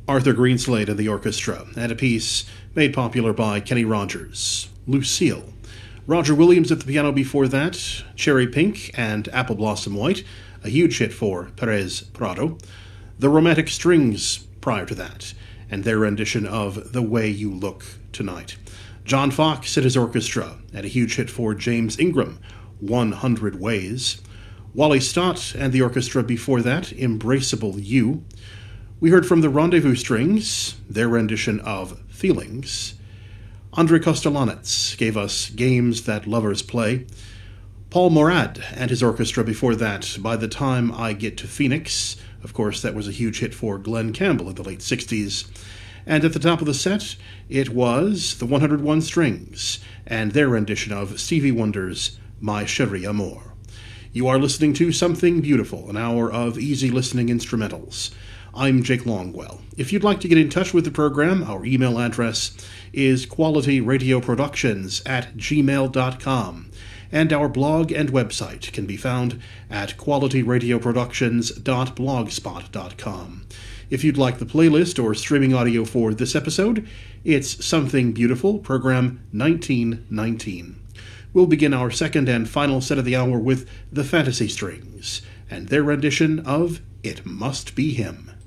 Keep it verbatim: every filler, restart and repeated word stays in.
Arthur Greenslade and the Orchestra, and a piece made popular by Kenny Rogers, Lucille. Roger Williams at the piano before that, Cherry Pink and Apple Blossom White, a huge hit for Perez Prado. The Romantic Strings prior to that, and their rendition of The Way You Look Tonight. John Fox and his orchestra, and a huge hit for James Ingram, one hundred Ways. Wally Stott and the orchestra before that, Embraceable You. We heard from the Rendezvous Strings, their rendition of Feelings. Andrei Kostelanetz gave us Games That Lovers Play. Paul Morad and his orchestra before that, By the Time I Get to Phoenix. Of course, that was a huge hit for Glenn Campbell in the late sixties. And at the top of the set, it was the one hundred one Strings and their rendition of Stevie Wonder's My Cherie Amour. You are listening to Something Beautiful, an hour of easy listening instrumentals. I'm Jake Longwell. If you'd like to get in touch with the program, our email address is qualityradioproductions at gmail dot com, and our blog and website can be found at qualityradioproductions dot blogspot dot com. If you'd like the playlist or streaming audio for this episode, it's Something Beautiful, program nineteen nineteen. We'll begin our second and final set of the hour with the Fantasy Strings and their rendition of It Must Be Him.